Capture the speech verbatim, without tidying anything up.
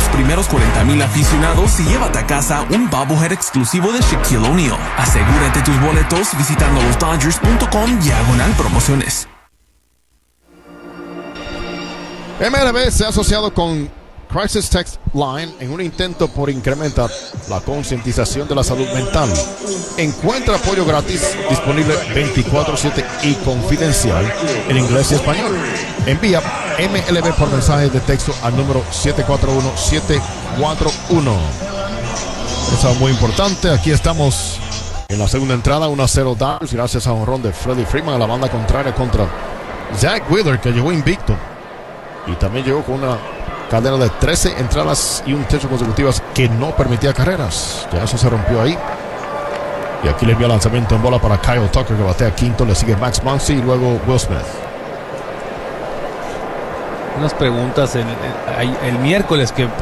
primeros cuarenta mil aficionados y llévate a casa un bobblehead exclusivo de Shaquille O'Neal. Asegúrate tus boletos visitando los dodgers punto com diagonal promociones. M L B se ha asociado con Crisis Text Line en un intento por incrementar la concientización de la salud mental. Encuentra apoyo gratis disponible veinticuatro siete y confidencial en inglés y español. Envía M L B por mensaje de texto al número siete cuatro uno siete cuatro uno. Eso es muy importante. Aquí estamos en la segunda entrada, uno a cero Dodgers, gracias a un honrón de Freddie Freeman a la banda contraria contra Zach Wheeler, que llegó invicto y también llegó con una cadena de trece entradas y un tercio consecutivas que no permitía carreras. Ya eso se rompió ahí. Y aquí le envía lanzamiento en bola para Kyle Tucker, que batea quinto. Le sigue Max Muncy y luego Will Smith. Unas preguntas el, el, el miércoles que